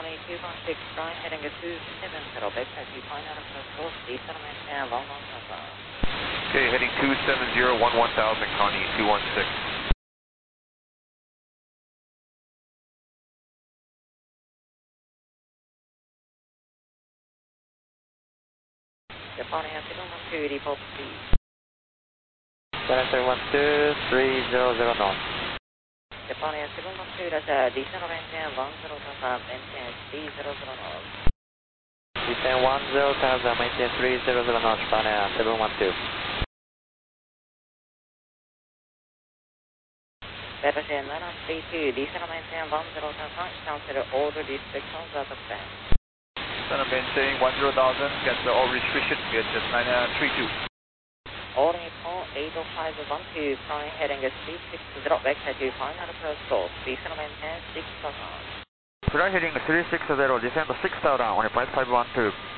22 6, flying heading at 270, backside to final approach course, descend and maintain 11,000. Okay, heading 270, 11,000, Connie 216. Japan Air 712, report speed. 712, 300 knots. Japan Air 712, Roger, descend and maintain 10,000, maintain 300 knots. Descend 10,000, maintain 300 knots, Japan Air 712. Better say 732, descend and maintain 10,000, cancel all the restrictions out of plan. Center maintaining 10,000, get all restrictions, get just 932. All Nippon 80512, flying heading at 360, backside to final approach course, descend and maintain 6,000. Fly heading 360, descend 6,000 on a 5512.